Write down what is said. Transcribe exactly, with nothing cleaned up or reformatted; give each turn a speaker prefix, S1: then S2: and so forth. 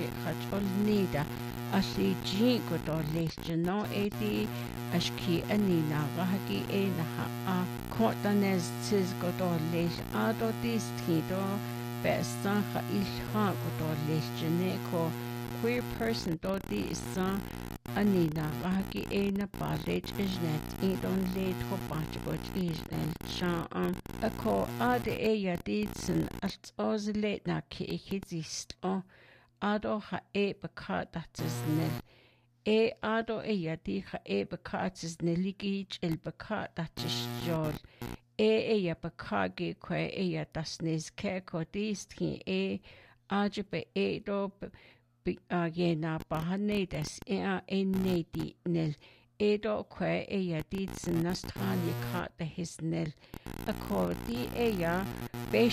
S1: ge khachol nida asli jin ko to lesjno edi ashki anina gahaki e na ha kortanes tis ko to les ado dis tido bestan kha ilha ko to lesjne ko queer person to di isa anina gahaki e na palej isnet e don let ko pachbot isnel cha ako ade e ya ditsen als ozlet na ki ikizist o ado ha e bekatatsnel e ado e ya di ha e bekatsneligi el bekatatsjol e e ya bekage kwe e ya dasnes ke ko distki e aje e do Yena bahanedes ea enedi nel edo kwe eya ditsen nastrani kate hisnel akkordi eya be